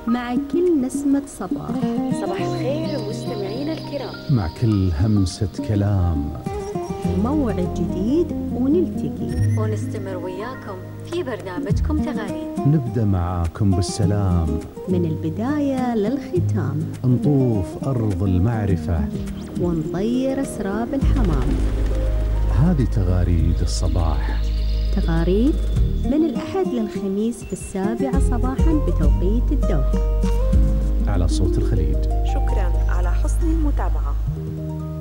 مع كل نسمة صباح. صباح الخير مستمعينا الكرام، مع كل همسة كلام، موعد جديد ونلتقي ونستمر وياكم في برنامجكم تغاريد. نبدأ معاكم بالسلام من البداية للختام، نطوف أرض المعرفة ونطير أسراب الحمام. هذه تغاريد الصباح، تغاريد من الأحد للخميس في 7 صباحا بتوقيت الدوحة، على صوت الخليج. شكرا على حسن المتابعة.